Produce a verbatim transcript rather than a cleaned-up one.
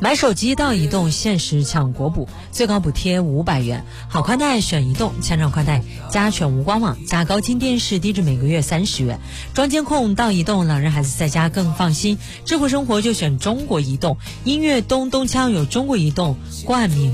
买手机到移动限时抢国补，最高补贴五百元。好宽带选移动，千兆宽带加全无光网加高清电视，低至每个月三十元。装监控到移动，老人孩子在家更放心。智慧生活就选中国移动，音乐咚咚锵有中国移动冠名